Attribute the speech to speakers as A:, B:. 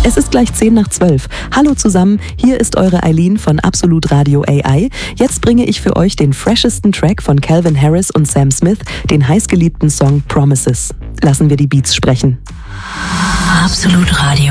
A: Es ist gleich 10:10. Hallo zusammen, hier ist eure Eileen von Absolut Radio AI. Jetzt bringe ich für euch den freshesten Track von Calvin Harris und Sam Smith, den heißgeliebten Song Promises. Lassen wir die Beats sprechen.
B: Absolut Radio.